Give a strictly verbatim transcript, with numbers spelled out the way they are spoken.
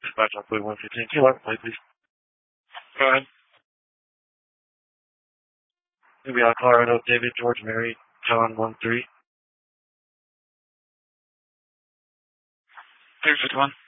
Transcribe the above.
Dispatch on flight one fifteen. Kilo, play please. Go ahead. Maybe on Colorado, David, George, Mary, John, one three. three fifty-one.